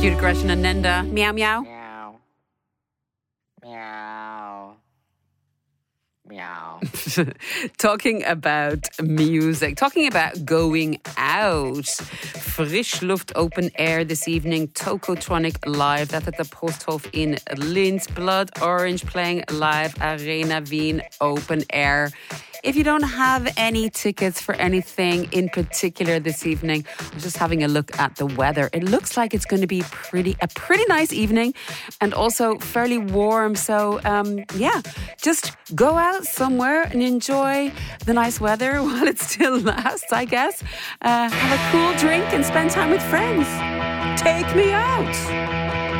Cute aggression and Nenda. Meow meow. Meow. Meow. Meow. Talking about music, talking about going out. Frisch Luft Open Air this evening. Tokotronic live. That's at the Posthof in Linz. Blood Orange playing live. Arena Wien Open Air. If you don't have any tickets for anything in particular this evening, I'm just having a look at the weather. It looks like it's going to be a pretty nice evening and also fairly warm. So, just go out somewhere and enjoy the nice weather while it still lasts, I guess. Have a cool drink and spend time with friends. Take me out.